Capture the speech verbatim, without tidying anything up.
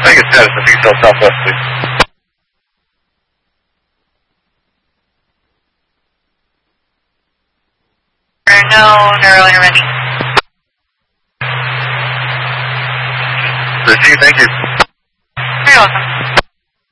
Vegas status of East Southwest, please. No neuro intervention. Proceed, thank you. You're welcome.